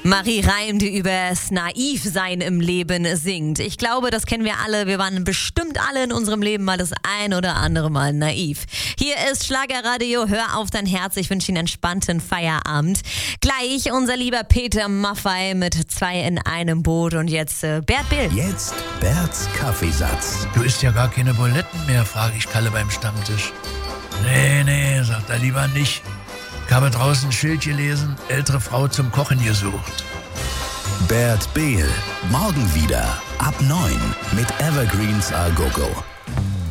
Marie Reim, die übers Naivsein im Leben singt. Ich glaube, das kennen wir alle. Wir waren bestimmt alle in unserem Leben mal das ein oder andere Mal naiv. Hier ist Schlagerradio. Hör auf dein Herz. Ich wünsche Ihnen einen entspannten Feierabend. Gleich unser lieber Peter Maffay mit 2 in einem Boot. Und jetzt Bert Bill. Jetzt Berts Kaffeesatz. Du isst ja gar keine Buletten mehr, frage ich Kalle beim Stammtisch. Nee, sagt er lieber nicht. Ich habe draußen ein Schild gelesen, ältere Frau zum Kochen gesucht. Bert Behl, morgen wieder ab 9 mit Evergreens A Go Go.